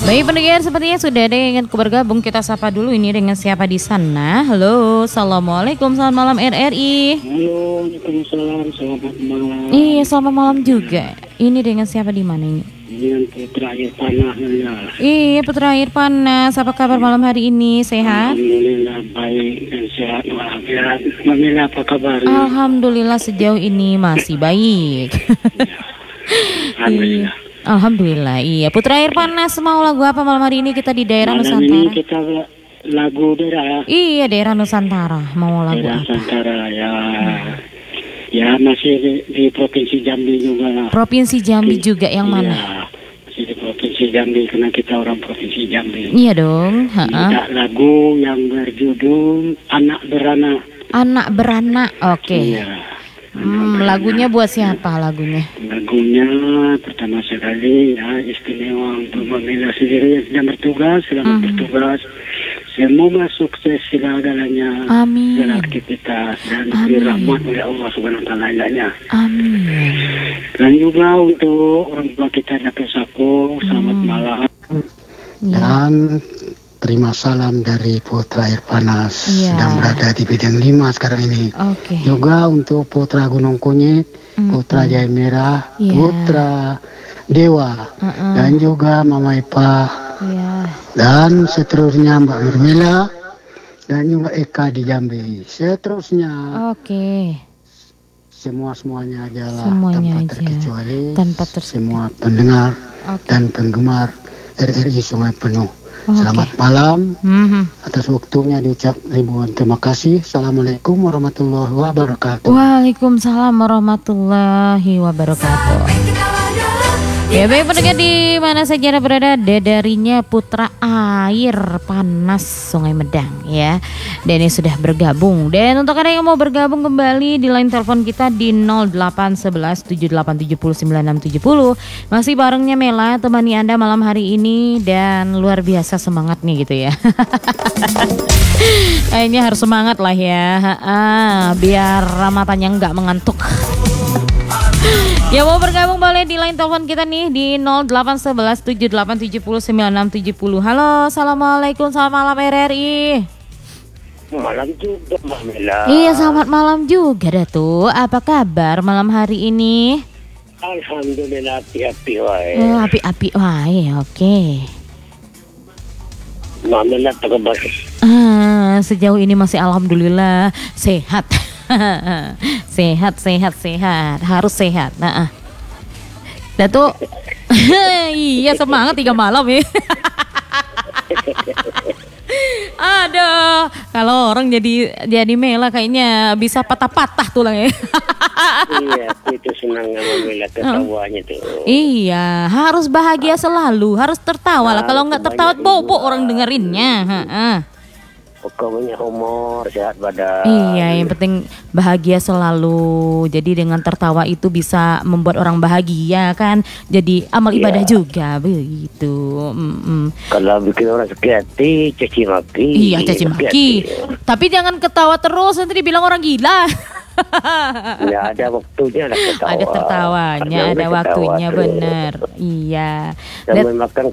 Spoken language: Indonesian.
Baik pendengar, sepertinya sudah ada yang ingin bergabung. Kita sapa dulu ini dengan siapa di sana. Halo, assalamualaikum, selamat malam RRI. Halo, Waalaikumsalam, selamat malam. Iya, selamat malam juga. Ini dengan siapa di mana ini? Dengan Putra Irfana ya. Iya, Putra Irfana. Apa kabar malam hari ini? Sehat? Alhamdulillah baik dan sehat walafiat. Mamila apa kabar? Alhamdulillah sejauh ini masih baik. Alhamdulillah. Alhamdulillah. Iya, Putra Irfana mau lagu apa malam hari ini? Kita di daerah Malam Nusantara. ini kita lagu daerah. Iya, daerah Nusantara. Mau lagu Daerah apa? Nusantara ya. Ya masih di Provinsi Jambi juga lah. Provinsi Jambi juga yang mana? Ya, masih di Provinsi Jambi karena kita orang Provinsi Jambi. Iya dong. Minta lagu yang berjudul Anak Beranak. Anak Beranak. Oke. Iya. Lagunya buat siapa lagunya? Lagunya pertama sekali ya istimewa untuk Mamila sendiri yang sedang bertugas, selamat bertugas. Semoga sukses segala-galanya, Amin. segala aktivitas dan diberi rahmat oleh Allah Subhanahu wa taala. Amin. Dan juga untuk orang tua kita Datu Sako, selamat malam. Ya. Dan terima salam dari Putra Irfanas Iya. sedang berada di bidang 5 sekarang ini. Oke. Juga untuk Putra Gunung Kunyit, Putra Jaya Merah, Iya. Putra Dewa, dan juga Mama Ipa, Iya. dan seterusnya Mbak Nurmila, dan juga Eka di Jambi. Seterusnya Oke. semuanya aja lah, Semuanya tanpa aja. terkecuali, Tanpa terkecuali. semua pendengar Oke. dan penggemar RRI Sungai Penuh. Oke. Selamat malam. Mhm. Atas waktunya diucap ribuan terima kasih. Assalamualaikum warahmatullahi wabarakatuh. Waalaikumsalam warahmatullahi wabarakatuh. Ya baik pendengar di mana saja Anda berada, Dedarinya Putra Air Panas Sungai Medang ya. Dan ini sudah bergabung. Dan untuk Anda yang mau bergabung kembali di line telepon kita di 0811 7870 9670. Masih barengnya Mela temani Anda malam hari ini dan luar biasa semangat nih gitu ya. Kayaknya harus semangat lah ya. Biar matanya nggak mengantuk. Ya mau bergabung boleh di line telepon kita nih di 0811 7870 9670. Halo, assalamualaikum, selamat malam RRI. Malam juga Mbak Mila. Iya, selamat malam juga Datu. Apa kabar malam hari ini? Alhamdulillah api-api wae. Api-api wae, oke. Mbak Mila apa kabar? Sejauh ini masih alhamdulillah sehat. sehat, harus sehat. Nah, Datu. Iya, semangat 3 malam ya. Aduh, kalau orang jadi Mela kayaknya bisa patah-patah tulang ya. Iya, itu senang sama Mila ketawanya tuh. Iya, harus bahagia selalu, harus tertawa lah. Kalau nggak tertawa bobo orang dengerinnya. Pokoknya humor, sehat badan. Iya, yang penting bahagia selalu. Jadi dengan tertawa itu bisa membuat orang bahagia kan. Jadi amal ibadah juga begitu. Kalau bikin orang sakit hati, caci maki. Iya, caci maki. Tapi jangan ketawa terus, nanti dibilang orang gila. Ya ada waktunya lah ketawa. Ada tertawanya, ada waktunya, bener. Iya. Dan memakan